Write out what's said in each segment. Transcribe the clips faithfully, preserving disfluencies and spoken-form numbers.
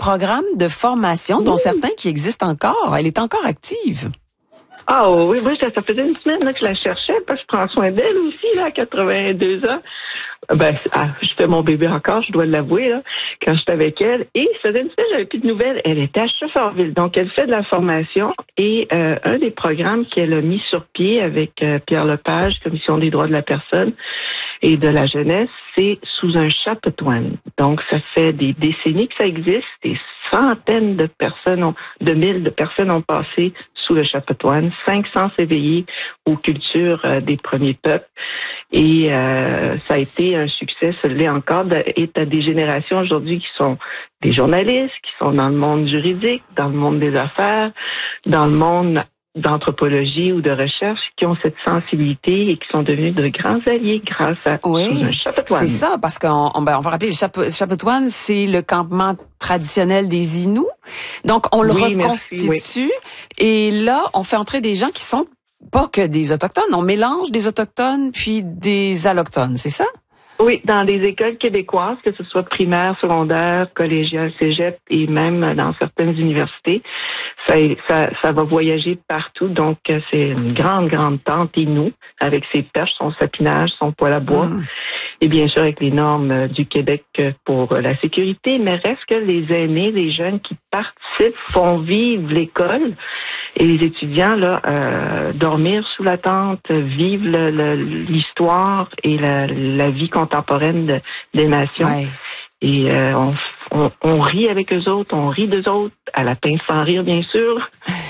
programme de formation, dont oui. certains qui existent encore. Elle est encore active. Ah oui, oui, ça, ça faisait une semaine là, que je la cherchais, parce que je prends soin d'elle aussi, là, à quatre-vingt-deux ans. Ben, ah, je fais mon bébé encore, je dois l'avouer, là, quand j'étais avec elle. Et ça faisait une semaine, j'avais plus de nouvelles. Elle était à Schefferville, donc elle fait de la formation. Et euh, un des programmes qu'elle a mis sur pied avec euh, Pierre Lepage, Commission des droits de la personne et de la jeunesse, c'est sous un chapiteau. Donc, ça fait des décennies que ça existe. Des centaines de personnes, ont, de mille de personnes ont passé sous le chapiteau, cinq cents s'éveiller aux cultures euh, des premiers peuples. Et euh, ça a été un succès, ça l'est encore, et t'as des générations aujourd'hui qui sont des journalistes, qui sont dans le monde juridique, dans le monde des affaires, dans le monde d'anthropologie ou de recherche, qui ont cette sensibilité et qui sont devenus de grands alliés grâce à oui, un chapiteau. C'est ça, parce qu'on on, ben, on va rappeler, le chapiteau, c'est le campement traditionnel des Inuits. Donc, on le oui, reconstitue merci, oui. et là, on fait entrer des gens qui sont pas que des Autochtones. On mélange des Autochtones puis des Allochtones, c'est ça? Oui, dans des écoles québécoises, que ce soit primaire, secondaire, collégial, cégep et même dans certaines universités. Ça, ça, ça va voyager partout. Donc, c'est une grande, grande tente Inou avec ses perches, son sapinage, son poêle à bois. Mmh. Et bien sûr, avec les normes du Québec pour la sécurité. Mais reste que les aînés, les jeunes qui participent, font vivre l'école. Et les étudiants, là, euh, dormir sous la tente, vivre le, le, l'histoire et la, la vie contemporaine de, des nations. Ouais. Et euh, on, on, on rit avec eux autres, on rit d'eux autres, à la pince sans rire, bien sûr.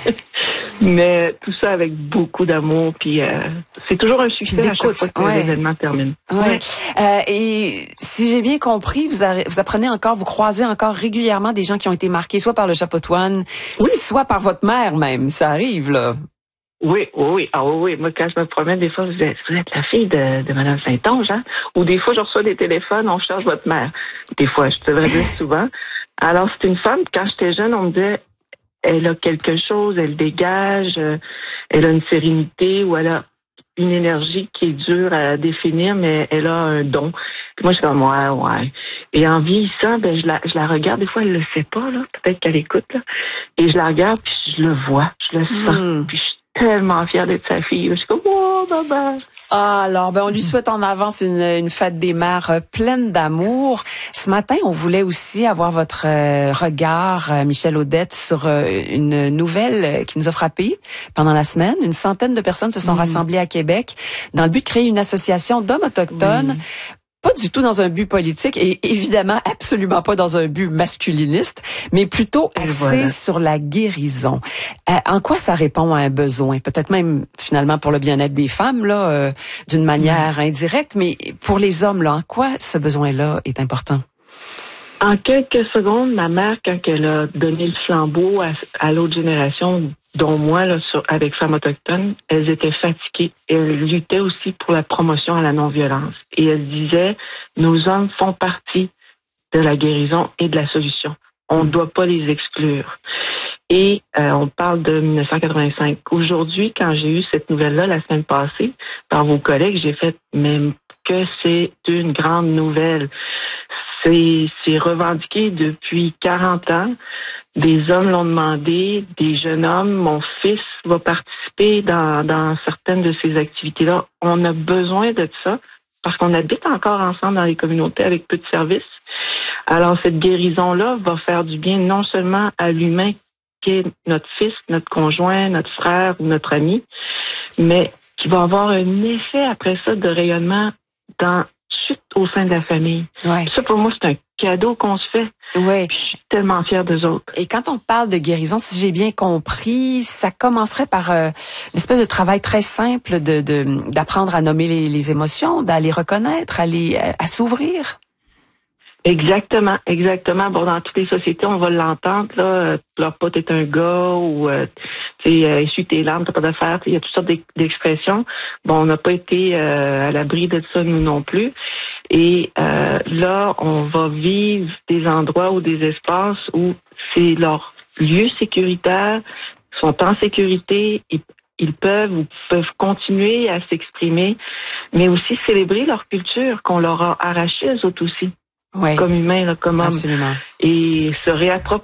Mais tout ça avec beaucoup d'amour, puis euh, c'est toujours un succès à chaque fois que ouais. l'événement termine. Ouais. Ouais. Euh, et si j'ai bien compris, vous, avez, vous apprenez encore, vous croisez encore régulièrement des gens qui ont été marqués, soit par le Chapiteau, oui. soit par votre mère même. Ça arrive, là. Oui, oui, ah oui, moi quand je me promène, des fois, vous êtes, vous êtes la fille de, de Mme Saint-Onge, hein? Ou des fois, je reçois des téléphones, on cherche votre mère. Des fois, je te devrais dire souvent. Alors, c'est une femme, quand j'étais jeune, on me disait, elle a quelque chose, elle dégage, euh, elle a une sérénité ou elle a une énergie qui est dure à définir, mais elle a un don. Puis moi, je suis comme, ouais, ouais. Et en vieillissant, ben, je la, je la regarde, des fois, elle le sait pas, là, peut-être qu'elle écoute, là. Et je la regarde, puis je le vois, je le sens, mmh. puis je suis tellement fière d'être sa fille. Je suis comme, oh, maman. Ah, alors, ben, on lui souhaite en avance une, une fête des mères euh, pleine d'amour. Ce matin, on voulait aussi avoir votre euh, regard, euh, Michel Audette, sur euh, une nouvelle qui nous a frappé pendant la semaine. Une centaine de personnes se sont mmh. rassemblées à Québec dans le but de créer une association d'hommes autochtones. Oui. Pas du tout dans un but politique et évidemment absolument pas dans un but masculiniste, mais plutôt axé voilà. sur la guérison. Euh, en quoi ça répond à un besoin? Peut-être même finalement pour le bien-être des femmes, là, euh, d'une manière mmh. indirecte, mais pour les hommes, là, en quoi ce besoin-là est important? En quelques secondes, ma mère, quand elle a donné le flambeau à, à l'autre génération, dont moi, là, sur, avec Femmes autochtones, elles étaient fatiguées. Et elles luttaient aussi pour la promotion à la non-violence. Et elles disaient, nos hommes font partie de la guérison et de la solution. On ne mmh. doit pas les exclure. Et euh, on parle de dix-neuf cent quatre-vingt-cinq. Aujourd'hui, quand j'ai eu cette nouvelle-là la semaine passée, par vos collègues, j'ai fait même que c'est une grande nouvelle. C'est, c'est revendiqué depuis quarante ans. Des hommes l'ont demandé, des jeunes hommes. Mon fils va participer dans, dans certaines de ces activités-là. On a besoin de ça parce qu'on habite encore ensemble dans les communautés avec peu de services. Alors, cette guérison-là va faire du bien non seulement à l'humain qui est notre fils, notre conjoint, notre frère ou notre ami, mais qui va avoir un effet après ça de rayonnement dans au sein de la famille. Ouais. Ça, pour moi, c'est un cadeau qu'on se fait. Ouais. Je suis tellement fière d'eux autres. Et quand on parle de guérison, si j'ai bien compris, ça commencerait par euh, une espèce de travail très simple de, de d'apprendre à nommer les, les émotions, d'aller reconnaître, à, les, à, à s'ouvrir. Exactement, exactement. Bon, dans toutes les sociétés, on va l'entendre, là, leur pote est un gars ou, euh, tu sais, euh, essuie tes larmes, t'as pas d'affaires. Il y a toutes sortes d'expressions. Bon, on n'a pas été euh, à l'abri de ça, nous non plus. Et euh, là, on va vivre des endroits ou des espaces où c'est leur lieu sécuritaire, sont en sécurité, ils, ils peuvent ou peuvent continuer à s'exprimer, mais aussi célébrer leur culture qu'on leur a arrachée, eux autres aussi. Oui, comme humain, là, comme homme. Absolument. Et se réapproprier